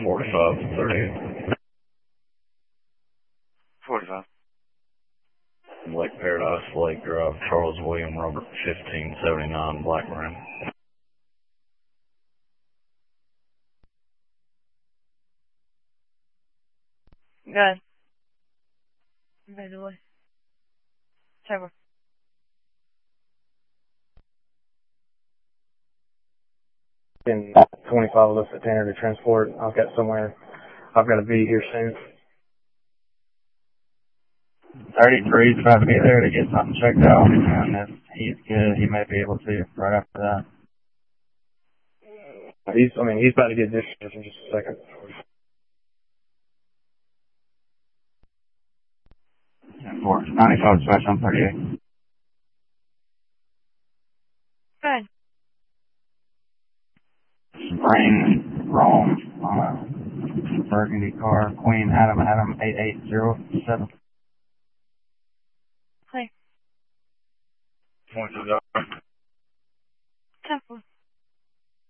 45 38. 45. Lake Paradise, Lake Drive, Charles William Robert, 1579, Blackburn. Good. By the way. Trevor. In 25 Illicit Tanner to transport. I've got to be here soon. 33 is about to be there to get something checked out, and if he's good, he may be able to right after that. He's about to get discharged in just a second. Yeah, 95 dispatch on 38. Good. Spring, Rome, Burgundy car, Queen, Adam, 8807. Clear. 22.